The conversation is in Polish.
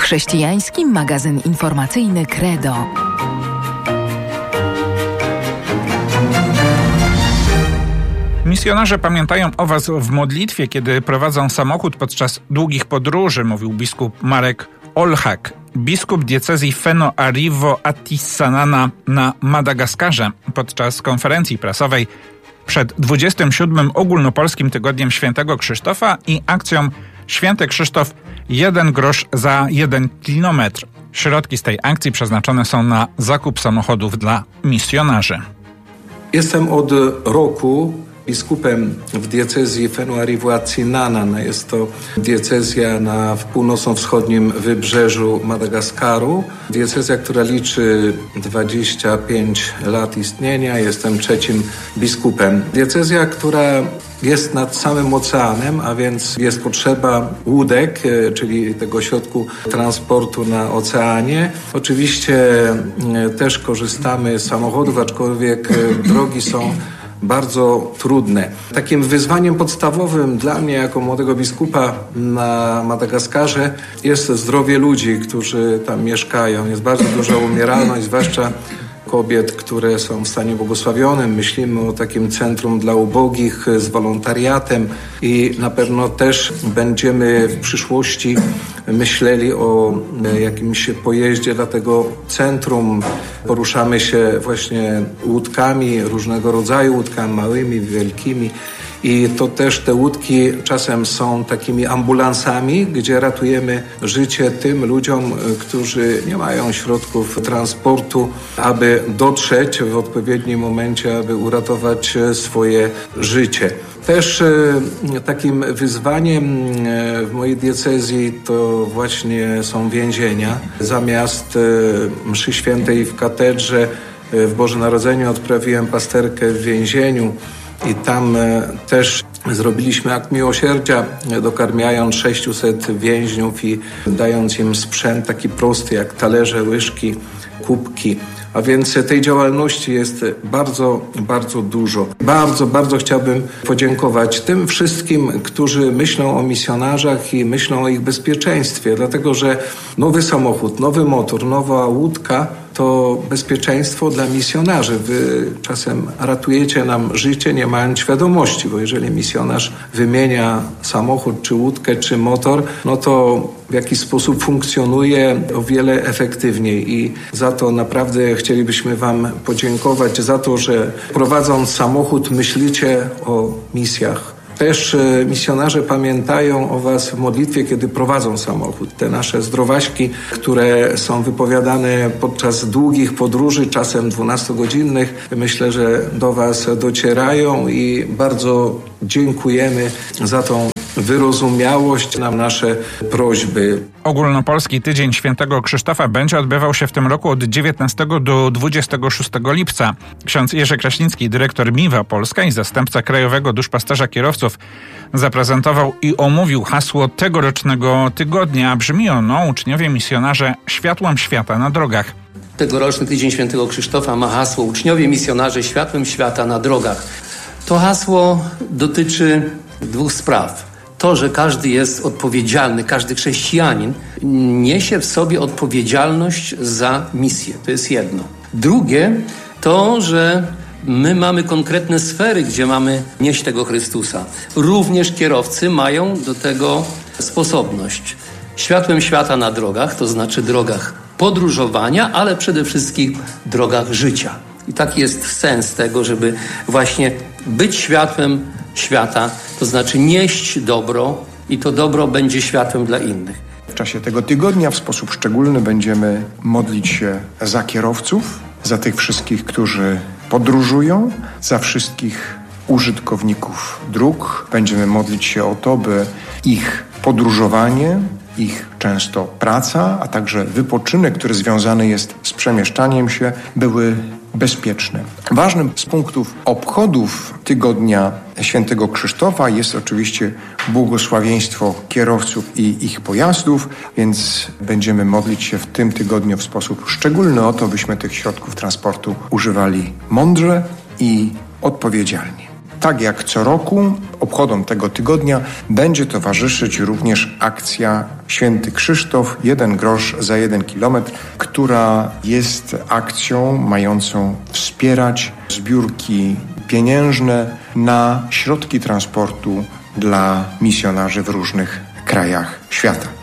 Chrześcijański magazyn informacyjny Credo. Misjonarze pamiętają o Was w modlitwie, kiedy prowadzą samochód podczas długich podróży, mówił biskup Marek Olchak, biskup diecezji Feno-Arrivo-Atissanana na Madagaskarze podczas konferencji prasowej przed 27. Ogólnopolskim Tygodniem Świętego Krzysztofa i akcją Święty Krzysztof 1 grosz za 1 kilometr. Środki z tej akcji przeznaczone są na zakup samochodów dla misjonarzy. Jestem od roku biskupem w diecezji Feno-Arrivo-Atissanana. Jest to diecezja w północno-wschodnim wybrzeżu Madagaskaru. Diecezja, która liczy 25 lat istnienia. Jestem trzecim biskupem. Diecezja, która jest nad samym oceanem, a więc jest potrzeba łódek, czyli tego środku transportu na oceanie. Oczywiście też korzystamy z samochodów, aczkolwiek drogi są bardzo trudne. Takim wyzwaniem podstawowym dla mnie jako młodego biskupa na Madagaskarze jest zdrowie ludzi, którzy tam mieszkają. Jest bardzo duża umieralność, zwłaszcza kobiet, które są w stanie błogosławionym. Myślimy o takim centrum dla ubogich z wolontariatem i na pewno też będziemy w przyszłości myśleli o jakimś pojeździe dla tego centrum. Poruszamy się właśnie łódkami, różnego rodzaju łódkami, małymi, wielkimi. I to też te łódki czasem są takimi ambulansami, gdzie ratujemy życie tym ludziom, którzy nie mają środków transportu, aby dotrzeć w odpowiednim momencie, aby uratować swoje życie. Też takim wyzwaniem w mojej diecezji to właśnie są więzienia. Zamiast mszy świętej w katedrze w Boże Narodzenie odprawiłem pasterkę w więzieniu. I tam też zrobiliśmy akt miłosierdzia, dokarmiając 600 więźniów i dając im sprzęt taki prosty jak talerze, łyżki, kubki. A więc tej działalności jest bardzo, bardzo dużo. Bardzo chciałbym podziękować tym wszystkim, którzy myślą o misjonarzach i myślą o ich bezpieczeństwie, dlatego że nowy samochód, nowy motor, nowa łódka to bezpieczeństwo dla misjonarzy. Wy czasem ratujecie nam życie, nie mając świadomości, bo jeżeli misjonarz wymienia samochód, czy łódkę, czy motor, no to w jakiś sposób funkcjonuje o wiele efektywniej i za to naprawdę chcielibyśmy Wam podziękować, za to, że prowadząc samochód myślicie o misjach. Też misjonarze pamiętają o Was w modlitwie, kiedy prowadzą samochód. Te nasze zdrowaśki, które są wypowiadane podczas długich podróży, czasem 12-godzinnych, myślę, że do Was docierają i bardzo dziękujemy za tą wyrozumiałość na nasze prośby. Ogólnopolski Tydzień Świętego Krzysztofa będzie odbywał się w tym roku od 19 do 26 lipca. Ksiądz Jerzy Kraśnicki, dyrektor MIWA Polska i zastępca krajowego duszpasterza kierowców, zaprezentował i omówił hasło tegorocznego tygodnia. A brzmi ono: uczniowie misjonarze światłem świata na drogach. Tegoroczny Tydzień Świętego Krzysztofa ma hasło: uczniowie misjonarze światłem świata na drogach. To hasło dotyczy dwóch spraw. To, że każdy jest odpowiedzialny, każdy chrześcijanin niesie w sobie odpowiedzialność za misję. To jest jedno. Drugie, to, że my mamy konkretne sfery, gdzie mamy nieść tego Chrystusa. Również kierowcy mają do tego sposobność. Światłem świata na drogach, to znaczy drogach podróżowania, ale przede wszystkim drogach życia. I taki jest sens tego, żeby właśnie być światłem świata, to znaczy nieść dobro i to dobro będzie światłem dla innych. W czasie tego tygodnia w sposób szczególny będziemy modlić się za kierowców, za tych wszystkich, którzy podróżują, za wszystkich użytkowników dróg. Będziemy modlić się o to, by ich podróżowanie, ich często praca, a także wypoczynek, który związany jest z przemieszczaniem się, były bezpieczne. Ważnym z punktów obchodów Tygodnia Świętego Krzysztofa jest oczywiście błogosławieństwo kierowców i ich pojazdów, więc będziemy modlić się w tym tygodniu w sposób szczególny o to, byśmy tych środków transportu używali mądrze i odpowiedzialnie. Tak jak co roku obchodom tego tygodnia będzie towarzyszyć również akcja Święty Krzysztof, 1 grosz za 1 kilometr, która jest akcją mającą wspierać zbiórki pieniężne na środki transportu dla misjonarzy w różnych krajach świata.